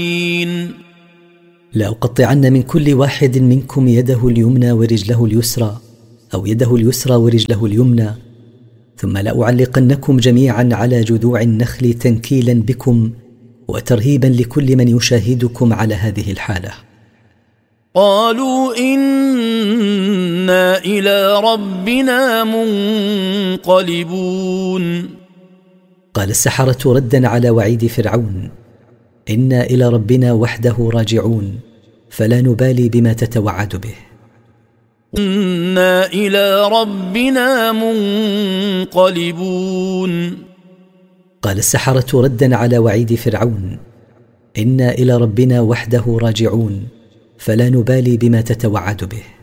لأقطعن من كل واحد منكم يده اليمنى ورجله اليسرى، أو يده اليسرى ورجله اليمنى، ثم لأعلقنكم جميعا على جذوع النخل تنكيلا بكم وترهيبا لكل من يشاهدكم على هذه الحالة. قالوا إنا إلى ربنا منقلبون. قال السحرة ردا على وعيد فرعون: إنا إلى ربنا وحده راجعون، فلا نبالي بما تتوعد به. إنا إلى ربنا منقلبون. قال السحرة ردا على وعيد فرعون: إنا إلى ربنا وحده راجعون، فلا نبالي بما تتوعد به.